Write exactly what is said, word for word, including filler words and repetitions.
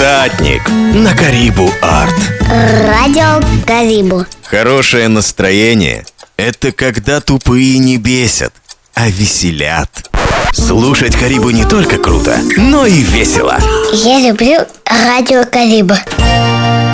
Цитатник на Карибу Арт. Радио Карибу. Хорошее настроение – это когда тупые не бесят, а веселят. Слушать Карибу не только круто, но и весело. Я люблю радио Карибу.